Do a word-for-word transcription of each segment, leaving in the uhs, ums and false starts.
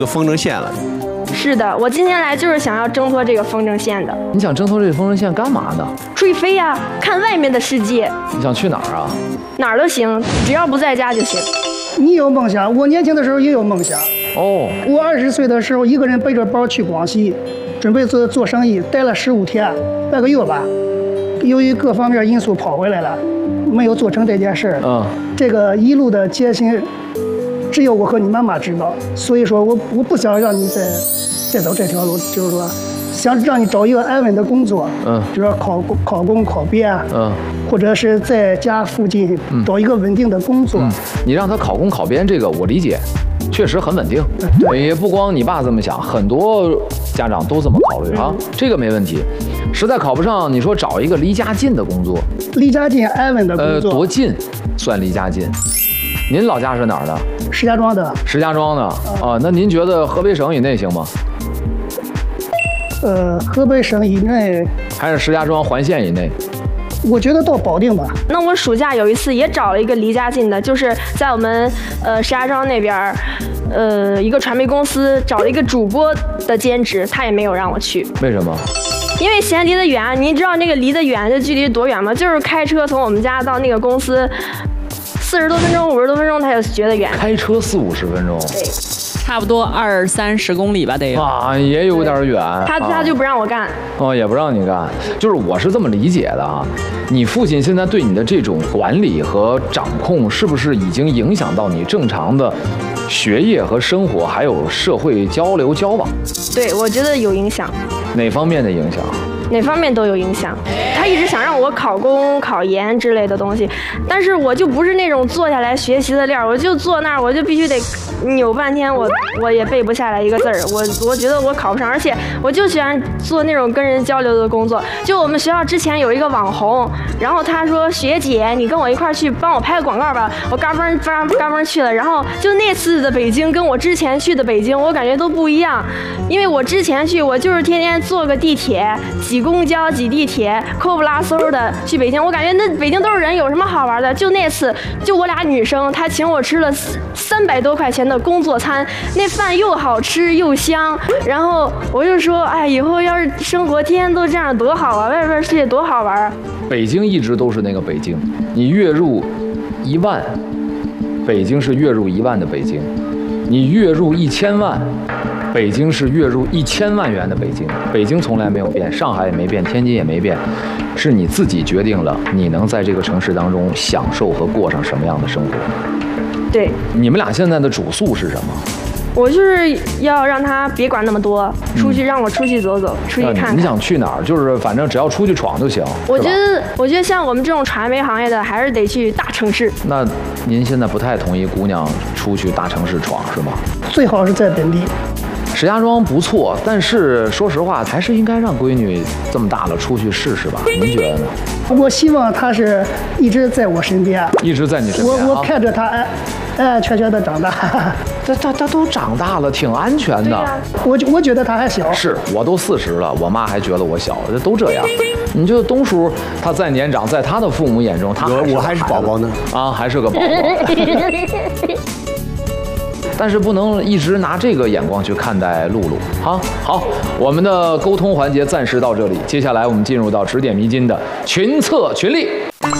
都丰城县了。 是的，我今天来就是想要挣脱这个丰城县的。 你想挣脱这个丰城县干嘛呢？ 出去飞呀、啊，看外面的世界。 你想去哪儿啊？ 哪儿都行，只要不在家就行。 你有梦想，我年轻的时候也有梦想。 哦， 我二十岁的时候，一个人背着包去广西，准备做做生意，待了十五天，半个月吧。由于各方面因素跑回来了，没有做成这件事。 嗯， 这个一路的艰辛，只有我和你妈妈知道。所以说我我不想让你再再走这条路，就是说，想让你找一个安稳的工作。嗯，就是说考考公考编。嗯，或者是在家附近找一个稳定的工作。 嗯，你让他考公考编，这个我理解。确实很稳定，也不光你爸这么想，很多家长都这么考虑啊，这个没问题。实在考不上，你说找一个离家近的工作， 离家近安稳的工作， 呃，多近算离家近？您老家是哪儿的？ 石家庄的。 石家庄的啊，那您觉得河北省以内行吗？ 呃，河北省以内， 还是石家庄环县以内？ 我觉得到保定吧。 那我暑假有一次也找了一个离家近的，就是在我们呃石家庄那边，呃一个传媒公司找了一个主播的兼职，他也没有让我去。 为什么？ 因为嫌离得远。您知道那个离得远的距离多远吗？就是开车从我们家到那个公司四十多分钟、五十多分钟，他就觉得远。 开车四五十分钟。 对。 差不多二三十公里吧，得有啊，也有点远。 他他就不让我干， 哦，也不让你干，就是我是这么理解的啊。你父亲现在对你的这种管理和掌控，是不是已经影响到你正常的学业和生活，还有社会交流交往？ 对，我觉得有影响。 哪方面的影响？ 哪方面都有影响。他一直想让我考公、考研之类的东西，但是我就不是那种坐下来学习的料，我就坐那儿，我就必须得扭半天，我我也背不下来一个字儿。我我觉得我考不上，而且我就喜欢做那种跟人交流的工作。就我们学校之前有一个网红，然后他说学姐，你跟我一块儿去帮我拍个广告吧，我嘎嘣嘎嘎嘣去了。然后就那次的北京跟我之前去的北京，我感觉都不一样，因为我之前去我就是天天坐个地铁挤公交挤地铁，抠不拉嗖的去北京，我感觉那北京都是人，有什么好玩的？就那次，就我俩女生，她请我吃了三百多块钱的工作餐，那饭又好吃又香。然后我就说，哎，以后要是生活天天都这样多好啊，外边世界多好玩。 北京一直都是那个北京，你月入一万，北京是月入一万的北京；你月入一千万。北京是月入一千万元的北京，北京从来没有变，上海也没变，天津也没变，是你自己决定了你能在这个城市当中享受和过上什么样的生活。 对， 你们俩现在的主诉是什么？ 我就是要让他别管那么多，出去让我出去走走，嗯、出去看看。 你想去哪儿？就是反正只要出去闯就行。 我觉得，我觉得像我们这种传媒行业的，还是得去大城市。 那您现在不太同意姑娘出去大城市闯是吗？ 最好是在本地。 石家庄不错，但是说实话，还是应该让闺女这么大了出去试试吧？您觉得呢？ 我希望她是一直在我身边， 一直在你身边。 我我看着她安安安全全的长大。 她她她都长大了，挺安全的。啊、 我我觉得她还小。 是我都四十了，我妈还觉得我小，都这样。你觉得东叔他再年长，在他的父母眼中，他我我还是宝宝呢啊，还是个宝宝。但是不能一直拿这个眼光去看待露露啊！好，我们的沟通环节暂时到这里，接下来我们进入到指点迷津的群策群力。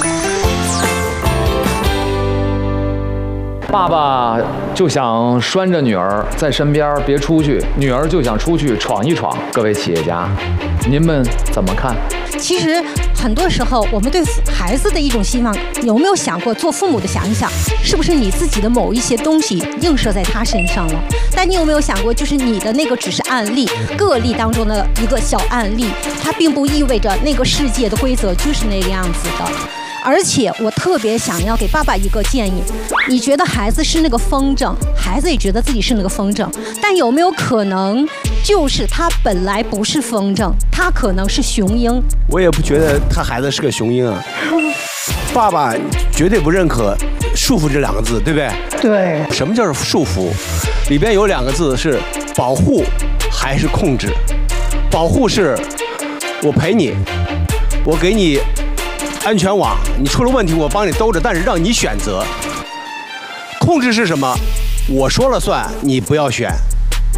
爸爸就想拴着女儿在身边别出去，女儿就想出去闯一闯。各位企业家，您们怎么看？ 其实很多时候，我们对孩子的一种希望，有没有想过做父母的想一想，是不是你自己的某一些东西映射在他身上了？但你有没有想过，就是你的那个只是案例，个例当中的一个小案例，它并不意味着那个世界的规则就是那个样子的。而且我特别想要给爸爸一个建议，你觉得孩子是那个风筝，孩子也觉得自己是那个风筝，但有没有可能就是他本来不是风筝，他可能是雄鹰？ 我也不觉得他孩子是个雄鹰啊。爸爸绝对不认可束缚这两个字，对不对？ 对。 什么叫束缚？里边有两个字是保护还是控制？保护是我陪你，我给你安全网，你出了问题我帮你兜着，但是让你选择。控制是什么？我说了算，你不要选。